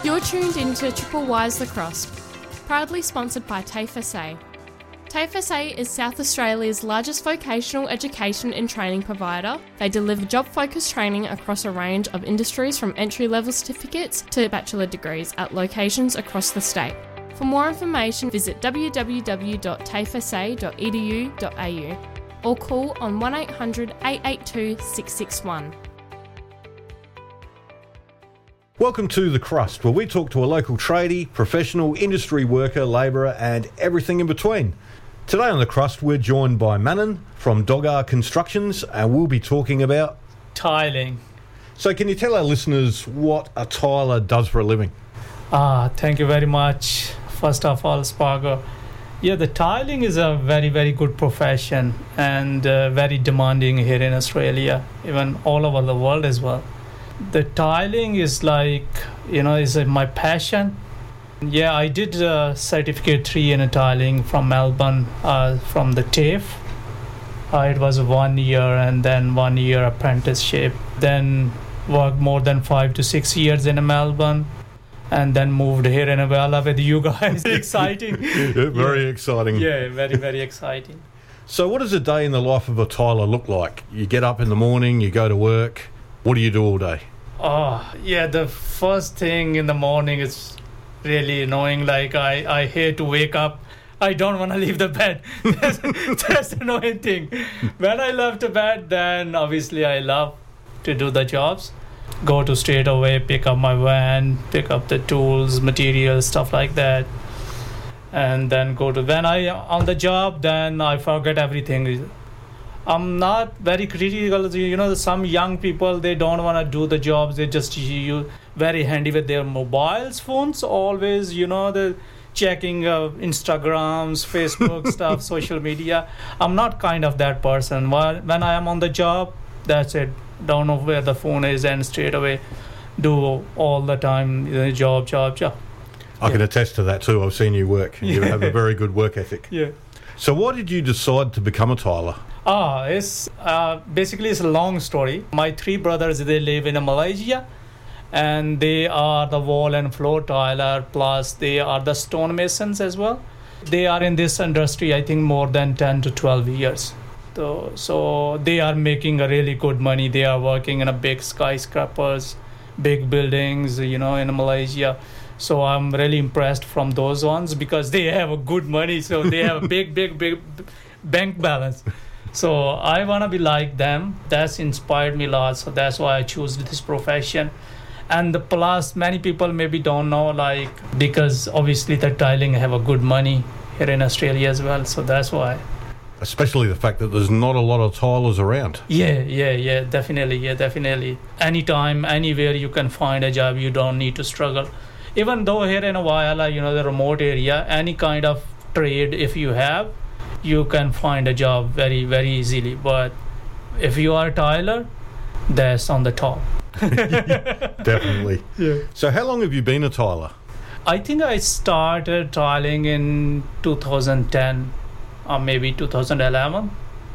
You're tuned into Triple Y's The Crust, proudly sponsored by TAFE SA. TAFE SA is South Australia's largest vocational education and training provider. They deliver job-focused training across a range of industries from entry-level certificates to bachelor degrees at locations across the state. For more information, visit www.tafesa.edu.au or call on 1800 882 661. Welcome to The Crust, where we talk to a local tradie, professional, industry worker, labourer and everything in between. Today on The Crust, we're joined by Manan from Doggar Constructions, and we'll be talking about tiling. So can you tell our listeners what a tiler does for a living? Thank you very much. First of all, Spargo. Yeah, the tiling is a very, very good profession and very demanding here in Australia, even all over the world as well. The tiling is is my passion. Yeah, I did Certificate 3 in tiling from Melbourne, from the TAFE. It was 1 year and then 1 year apprenticeship. Then worked more than 5 to 6 years in Melbourne. And then moved here in Avella with you guys. Exciting. Very exciting. Yeah, very, very exciting. So what does a day in the life of a tiler look like? You get up in the morning, you go to work. What do you do all day? The first thing in the morning is really annoying. I hate to wake up. I don't want to leave the bed. That's the annoying thing. When I left the bed, then obviously I love to do the jobs. Go to straight away, pick up my van, pick up the tools, materials, stuff like that. And then when I on the job, then I forget everything. I'm not very critical. Some young people, they don't want to do the jobs. They just very handy with their mobiles phones. Always, they're checking Instagrams, Facebook stuff, social media. I'm not kind of that person. When I am on the job, that's it. Don't know where the phone is and straight away do all the time job. I can attest to that too. I've seen you work. You have a very good work ethic. Yeah. So why did you decide to become a tiler? It's basically it's a long story. My 3 brothers, they live in Malaysia, and they are the wall and floor tiler, plus they are the stonemasons as well. They are in this industry, I think, more than 10 to 12 years. So they are making a really good money. They are working in a big skyscrapers, big buildings, in Malaysia. So I'm really impressed from those ones because they have a good money. So they have a big bank balance. So I want to be like them. That's inspired me a lot. So that's why I chose this profession. And plus, many people maybe don't know, because obviously the tiling have a good money here in Australia as well. So that's why. Especially the fact that there's not a lot of tilers around. Yeah, definitely. Anytime, anywhere you can find a job, you don't need to struggle. Even though here in Avella, the remote area, any kind of trade, if you have, you can find a job very, very easily. But if you are a tiler, that's on the top. Definitely. Yeah. So how long have you been a tiler? I think I started tiling in 2010 or maybe 2011.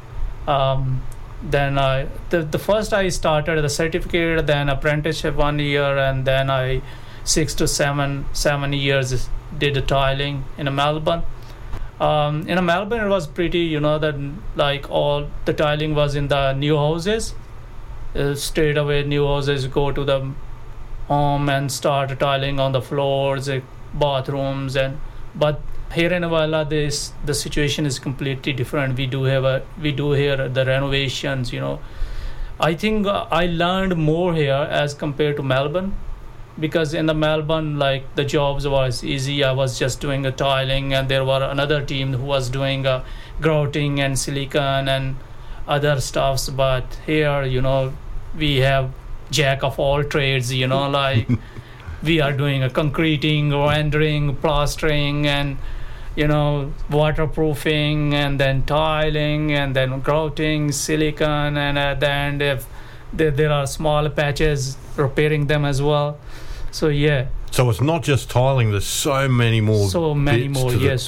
Then the first I started the certificate, then apprenticeship 1 year, and then I 6 to 7 years did the tiling in Melbourne. In Melbourne, it was pretty, that all the tiling was in the new houses. Straight away, new houses, go to the home and start tiling on the floors, bathrooms, but here in Avella, the situation is completely different. We do here the renovations. I think I learned more here as compared to Melbourne. Because in the Melbourne, the jobs was easy. I was just doing a tiling, and there were another team who was doing grouting and silicone and other stuffs. But here, we have jack of all trades. We are doing a concreting, rendering, plastering, and waterproofing, and then tiling, and then grouting, silicone, and at the end, if there are small patches, repairing them as well. So yeah. So it's not just tiling. There's so many more. So many more. Yes,